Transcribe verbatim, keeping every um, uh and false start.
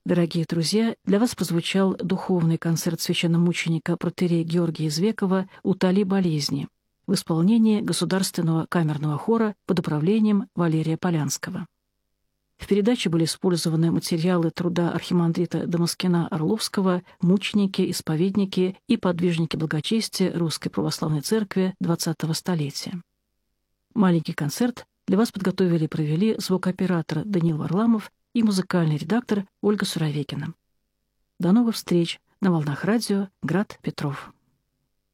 Дорогие друзья, для вас прозвучал духовный концерт священномученика протоиерея Георгия Извекова «Утоли болезни» в исполнении Государственного камерного хора под управлением Валерия Полянского. В передаче были использованы материалы труда архимандрита Дамаскина Орловского, мученики, исповедники и подвижники благочестия Русской Православной Церкви двадцатого столетия. Маленький концерт для вас подготовили и провели звукооператор Даниил Варламов и музыкальный редактор Ольга Суровекина. До новых встреч на волнах радио «Град Петров».